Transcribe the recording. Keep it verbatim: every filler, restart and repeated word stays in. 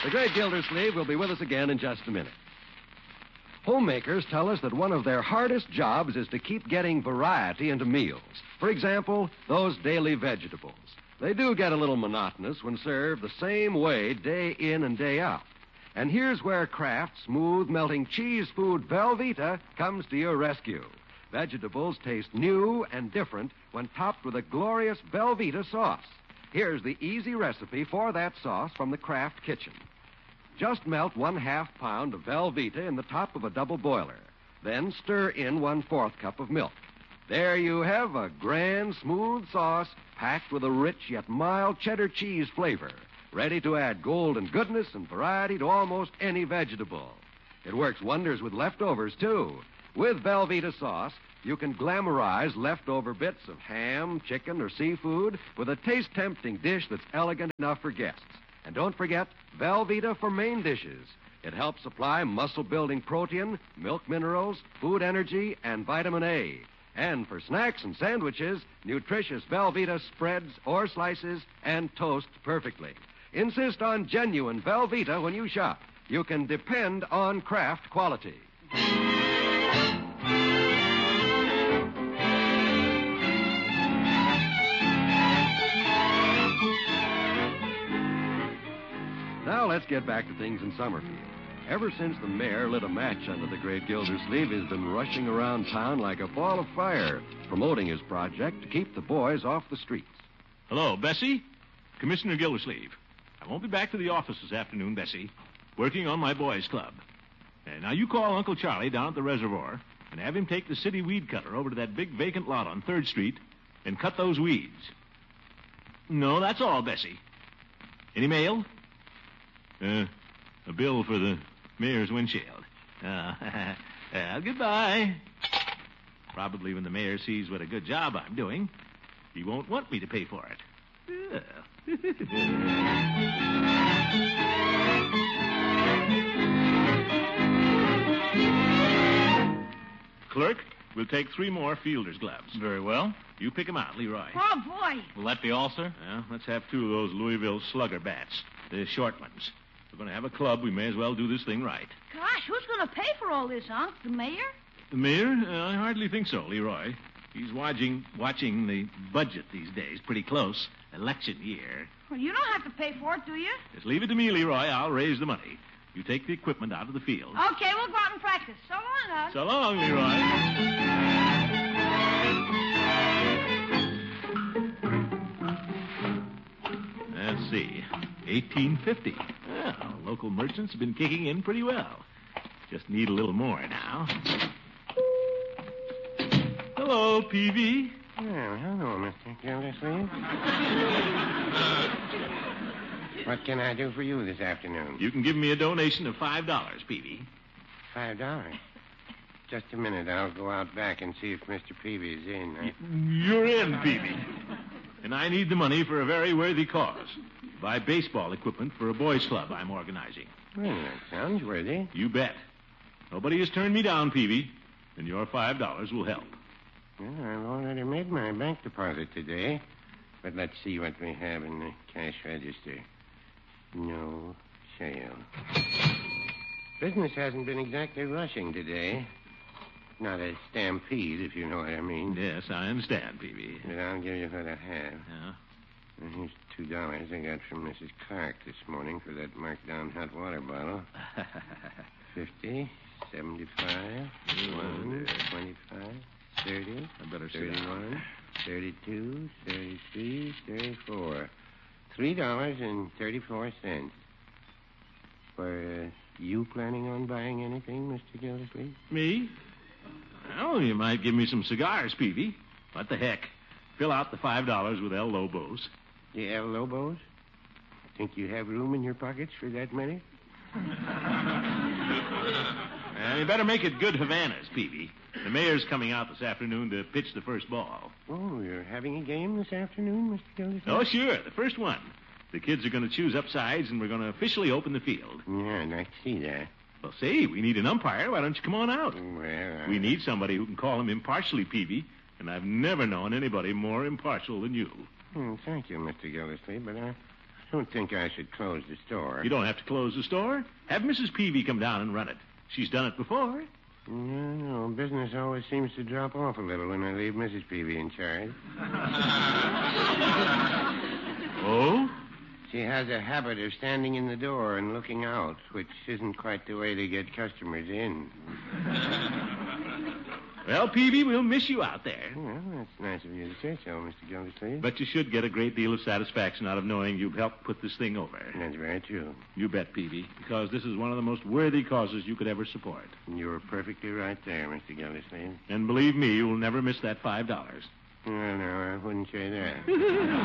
The great Gildersleeve will be with us again in just a minute. Homemakers tell us that one of their hardest jobs is to keep getting variety into meals. For example, those daily vegetables. They do get a little monotonous when served the same way day in and day out. And here's where Kraft smooth melting cheese food Velveeta comes to your rescue. Vegetables taste new and different when topped with a glorious Velveeta sauce. Here's the easy recipe for that sauce from the Kraft kitchen. Just melt one half pound of Velveeta in the top of a double boiler. Then stir in one-fourth cup of milk. There you have a grand, smooth sauce packed with a rich yet mild cheddar cheese flavor, ready to add golden goodness and variety to almost any vegetable. It works wonders with leftovers, too. With Velveeta sauce, you can glamorize leftover bits of ham, chicken, or seafood with a taste-tempting dish that's elegant enough for guests. And don't forget Velveeta for main dishes. It helps supply muscle-building protein, milk minerals, food energy, and vitamin A. And for snacks and sandwiches, nutritious Velveeta spreads or slices and toast perfectly. Insist on genuine Velveeta when you shop. You can depend on Kraft quality. Now let's get back to things in Summerfield. Ever since the mayor lit a match under the great Gildersleeve, he's been rushing around town like a ball of fire, promoting his project to keep the boys off the streets. Hello, Bessie. Commissioner Gildersleeve. I won't be back to the office this afternoon, Bessie. Working on my boys' club. And now you call Uncle Charlie down at the reservoir and have him take the city weed cutter over to that big vacant lot on third street and cut those weeds. No, that's all, Bessie. Any mail? Uh, a bill for the mayor's windshield. Uh, uh, goodbye. Probably when the mayor sees what a good job I'm doing, he won't want me to pay for it. Clerk, we'll take three more fielder's gloves. Very well. You pick 'em out, Leroy. Oh, boy. Will that be all, sir? Well, let's have two of those Louisville slugger bats, the short ones. If we're going to have a club, we may as well do this thing right. Gosh, who's going to pay for all this, Unc? The mayor? The mayor? Uh, I hardly think so, Leroy. He's watching watching the budget these days pretty close. Election year. Well, you don't have to pay for it, do you? Just leave it to me, Leroy. I'll raise the money. You take the equipment out of the field. Okay, we'll go out and practice. So long, Unc. So long, Leroy. Let's see. eighteen fifty. Well, local merchants have been kicking in pretty well. Just need a little more now. Hello, Peavy. Well, hello, Mister Gildersleeve. What can I do for you this afternoon? You can give me a donation of five dollars, Peavy. Five dollars? Just a minute. I'll go out back and see if Mister Peavy's in. I... You're in, Peavy. And I need the money for a very worthy cause. Buy baseball equipment for a boys' club I'm organizing. Well, that sounds worthy. You bet. Nobody has turned me down, Peavy, and your five dollars will help. Well, I've already made my bank deposit today. But let's see what we have in the cash register. No sale. Business hasn't been exactly rushing today. Not a stampede, if you know what I mean. Yes, I understand, Peavy. But I'll give you what I have. Yeah? And here's two dollars I got from Missus Clark this morning for that marked-down hot water bottle. Fifty, seventy-five, one, twenty-five, thirty, I better sit thirty-one, down. thirty-two, thirty-three, thirty-four. Three dollars and thirty-four cents. Were uh, you planning on buying anything, Mister Gildersleeve? Me? Well, you might give me some cigars, Peavy. What the heck? Fill out the five dollars with El Lobos. The El Lobos? Think you have room in your pockets for that many? Well, you better make it good Havanas, Peavy. The mayor's coming out this afternoon to pitch the first ball. Oh, you're having a game this afternoon, Mister Gildersleeve? Oh, sure, the first one. The kids are going to choose upsides, and we're going to officially open the field. Yeah, I'd like to see that. Well, say, we need an umpire. Why don't you come on out? Well, I... We need somebody who can call him impartially, Peavy, and I've never known anybody more impartial than you. Hmm, thank you, Mister Gildersleeve, but I, don't think I should close the store. You don't have to close the store. Have Missus Peavy come down and run it. She's done it before. No, no, business always seems to drop off a little when I leave Missus Peavy in charge. Oh? She has a habit of standing in the door and looking out, which isn't quite the way to get customers in. Well, Peavy, we'll miss you out there. Well, that's nice of you to say so, Mister Gildersleeve. But you should get a great deal of satisfaction out of knowing you've helped put this thing over. That's very true. You bet, Peavy, because this is one of the most worthy causes you could ever support. You're perfectly right there, Mister Gildersleeve. And believe me, you'll never miss that five dollars. Well, no, I wouldn't say that.